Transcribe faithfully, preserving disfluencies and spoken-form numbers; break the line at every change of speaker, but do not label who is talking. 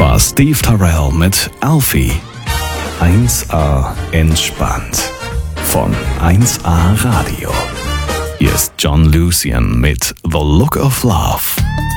war Steve Tyrell mit Alfie. eins A entspannt. Von eins A Radio. Hier ist John Lucian mit The Look of Love.